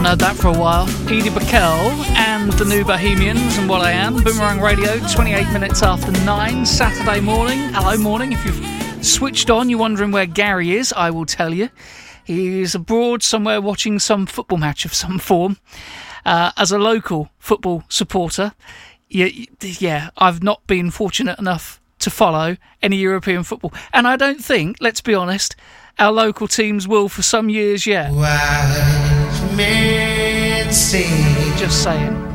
heard that for a while. Edie Backel and the New Bohemians and What I Am. Boomerang Radio, 28 minutes after 9, Saturday morning. Hello, morning. If you've switched on, you're wondering where Gary is, I will tell you. He's abroad somewhere watching some football match of some form. As a local football supporter, yeah, I've not been fortunate enough to follow any European football. And I don't think, let's be honest, our local teams will for some years yet. Wise men say, just saying.